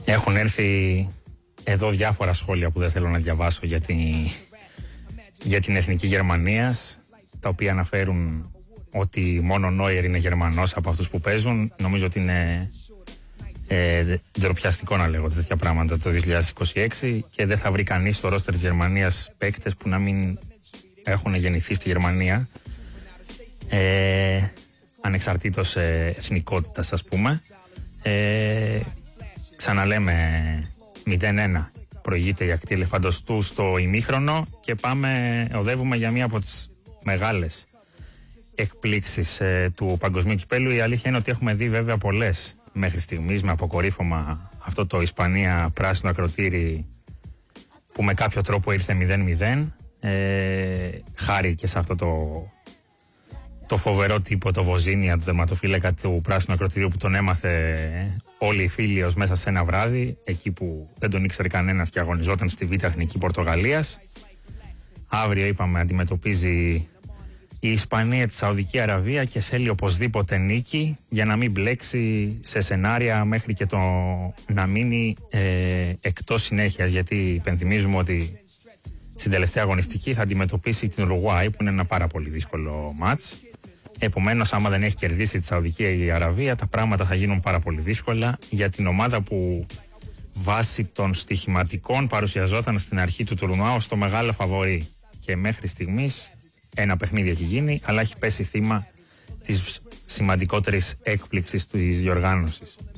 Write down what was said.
Έχουν έρθει εδώ διάφορα σχόλια που δεν θέλω να διαβάσω για την εθνική Γερμανίας, τα οποία αναφέρουν ότι μόνο ο Νόιερ είναι Γερμανός από αυτούς που παίζουν. Νομίζω ότι είναι ντροπιαστικό να λέγονται τέτοια πράγματα το 2026 και δεν θα βρει κανείς στο ρόστερ της Γερμανίας παίκτες που να μην έχουν γεννηθεί στη Γερμανία, ανεξαρτήτως εθνικότητας, ας πούμε. Ξαναλέμε 0-1 προηγείται η ακτή Ελεφαντοστού στο ημίχρονο και οδεύουμε για μία από τις μεγάλες εκπλήξεις του παγκοσμίου κυπέλου. Η αλήθεια είναι ότι έχουμε δει βέβαια πολλές μέχρι στιγμής, με αποκορύφωμα αυτό το Ισπανία πράσινο ακροτήρι που με κάποιο τρόπο ήρθε 0-0, χάρη και σε αυτό το φοβερό τύπο, το Βοζίνια, το τερματοφύλακα του πράσινου ακροτηρίου, που τον έμαθε όλοι οι φίλοι ως μέσα σε ένα βράδυ, εκεί που δεν τον ήξερε κανένας και αγωνιζόταν στη Β' Εθνική Πορτογαλίας. Αύριο, είπαμε, αντιμετωπίζει η Ισπανία τη Σαουδική Αραβία και θέλει οπωσδήποτε νίκη για να μην μπλέξει σε σενάρια μέχρι και το να μείνει εκτός συνέχειας, γιατί υπενθυμίζουμε ότι στην τελευταία αγωνιστική θα αντιμετωπίσει την Ουρουγουάη, που είναι ένα πάρα πολύ δύσκολο μάτς. Επομένως, άμα δεν έχει κερδίσει τη Σαουδική Αραβία, τα πράγματα θα γίνουν πάρα πολύ δύσκολα για την ομάδα που βάσει των στοιχηματικών παρουσιαζόταν στην αρχή του τουρνουά ως το μεγάλο φαβορί. Και μέχρι στιγμής ένα παιχνίδι έχει γίνει, αλλά έχει πέσει θύμα της σημαντικότερης έκπληξης της διοργάνωσης.